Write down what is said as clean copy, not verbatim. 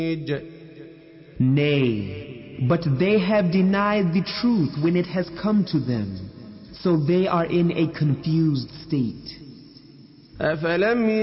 Nay, but they have denied the truth when it has come to them, so they are in a confused state. أفلم